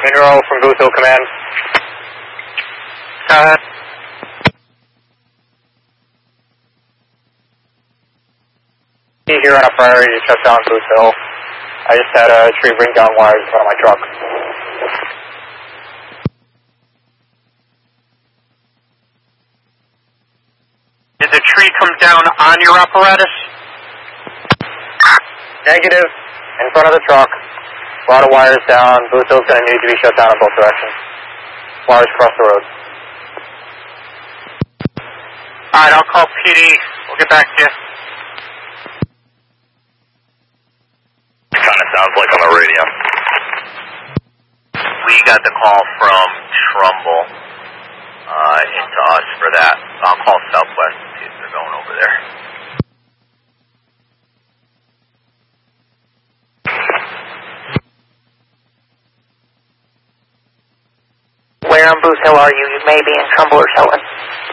Monroe from Booth Hill Command. Go ahead. Here on a priority to shut down Booth Hill. I just had a tree bring down wires in front of my truck. Did the tree come down on your apparatus? Negative. In front of the truck. A lot of wires down. Booth Hill's going to need to be shut down in both directions. Wires across the road. Alright, I'll call PD. We'll get back to you. Kind of sounds like on the radio. We got the call from Trumbull into us for that. I'll call Southwest and see if they're going over there. Where on Booth Hill are you? You may be in Trumbull or Shelton.